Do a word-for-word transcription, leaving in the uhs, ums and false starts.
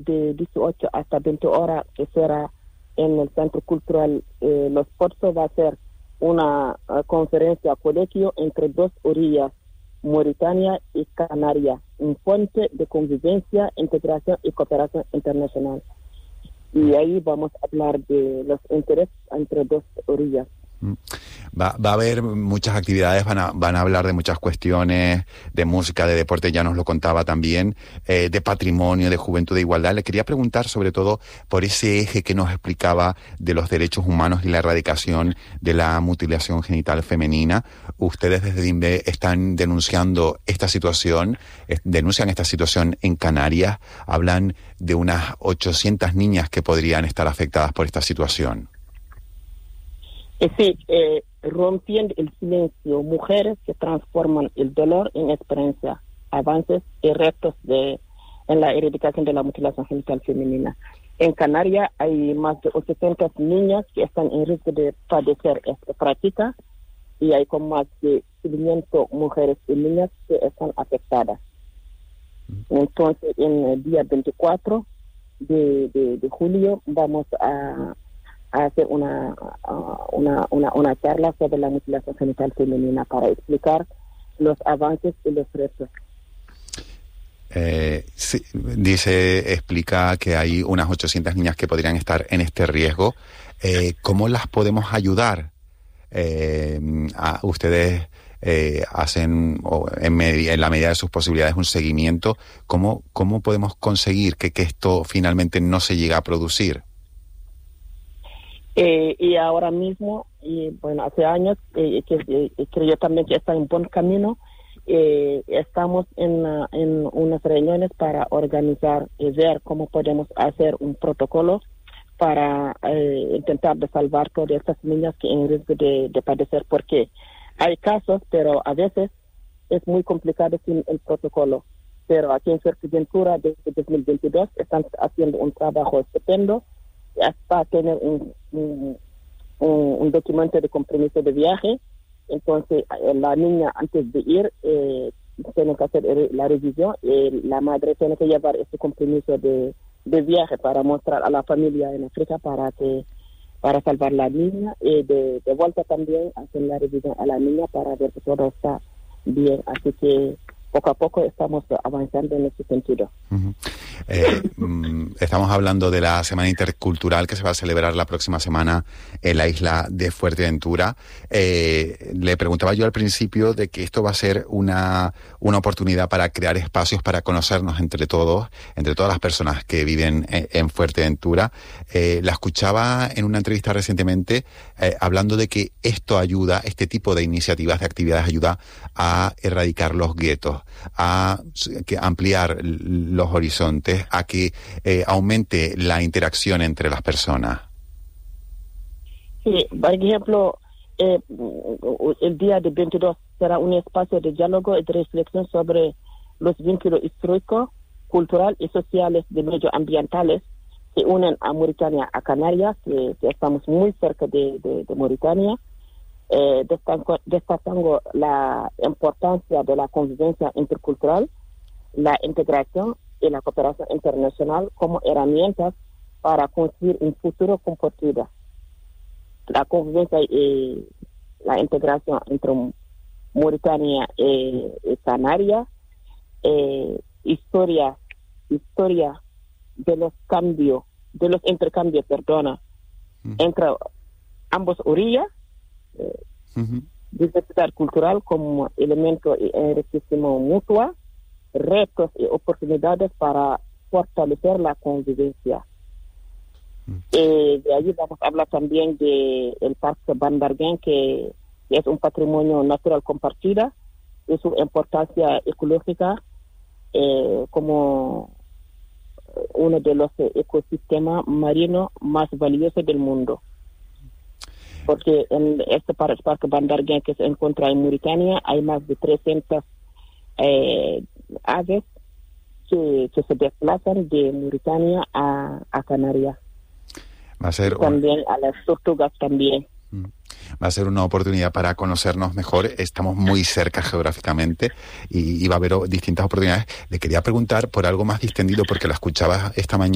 de dieciocho hasta veinte horas, que será en el Centro Cultural eh, Los Porzos. Va a ser una uh, conferencia, colegio entre dos orillas, Mauritania y Canarias, un puente de convivencia, integración y cooperación internacional. Y ahí vamos a hablar de los intereses entre dos orillas. Va, va a haber muchas actividades, van a, van a hablar de muchas cuestiones, de música, de deporte, ya nos lo contaba también, eh, de patrimonio, de juventud, de igualdad. Le quería preguntar sobre todo por ese eje que nos explicaba de los derechos humanos y la erradicación de la mutilación genital femenina. Ustedes desde DIMBE están denunciando esta situación, eh, denuncian esta situación en Canarias, hablan de unas ochocientas niñas que podrían estar afectadas por esta situación. Sí, eh, rompiendo el silencio, mujeres que transforman el dolor en experiencia, avances y retos de, en la erradicación de la mutilación genital femenina. En Canarias hay más de ochocientas niñas que están en riesgo de padecer esta práctica y hay con más de quinientas mujeres y niñas que están afectadas. Entonces, en el día veinticuatro de, de, de julio vamos a a hacer una, una, una, una charla sobre la mutilación genital femenina para explicar los avances y los retos. Eh, sí, dice, explica que hay unas ochocientas niñas que podrían estar en este riesgo. Eh, ¿Cómo las podemos ayudar? Eh, a, ustedes eh, hacen o en, med- en la medida de sus posibilidades un seguimiento. ¿Cómo, cómo podemos conseguir que, que esto finalmente no se llegue a producir? Eh, y ahora mismo, y bueno, hace años, eh, que eh, creo también que está en buen camino, eh, estamos en, uh, en unas reuniones para organizar y ver cómo podemos hacer un protocolo para eh, intentar de salvar todas estas niñas que en riesgo de, de padecer, porque hay casos, pero a veces es muy complicado sin el protocolo. Pero aquí en Fuerteventura, desde dos mil veintidós, están haciendo un trabajo estupendo hasta tener un, un, un documento de compromiso de viaje. Entonces la niña antes de ir eh, tiene que hacer la revisión y la madre tiene que llevar ese compromiso de, de viaje para mostrar a la familia en África para que para salvar la niña, y de, de vuelta también hacer la revisión a la niña para ver que todo está bien. Así que poco a poco estamos avanzando en ese sentido. Uh-huh. Eh, mm, estamos hablando de la Semana Intercultural que se va a celebrar la próxima semana en la isla de Fuerteventura. Eh, le preguntaba yo al principio de que esto va a ser una, una oportunidad para crear espacios para conocernos entre todos, entre todas las personas que viven en, en Fuerteventura. Eh, la escuchaba en una entrevista recientemente eh, hablando de que esto ayuda, este tipo de iniciativas, de actividades ayuda a erradicar los guetos, a que ampliar los horizontes, a que eh, aumente la interacción entre las personas. Sí, por ejemplo, eh, el día de veintidós será un espacio de diálogo y de reflexión sobre los vínculos históricos, culturales y sociales de medioambientales que unen a Mauritania a Canarias, que, que estamos muy cerca de, de, de Mauritania. Eh, destacando la importancia de la convivencia intercultural, la integración y la cooperación internacional como herramientas para construir un futuro compartido. La convivencia y la integración entre Mauritania y, y Canarias, eh, historia, historia de los cambios, de los intercambios, perdona, mm. entre ambos orillas. Eh, uh-huh. Diversidad cultural como elemento de enriquecimiento mutuo, retos y oportunidades para fortalecer la convivencia. Uh-huh. Eh, de allí vamos a hablar también de el Parque Bandarguén, que es un patrimonio natural compartido y su importancia ecológica eh, como uno de los ecosistemas marinos más valiosos del mundo. Porque en este parque Bandarguén que se encuentra en Mauritania hay más de trescientas eh, aves que, que se desplazan de Mauritania a, a Canarias. Va a ser también un... a las tortugas también. Va a ser una oportunidad para conocernos mejor. Estamos muy cerca geográficamente y, y va a haber distintas oportunidades. Le quería preguntar por algo más distendido porque la escuchaba esta mañana.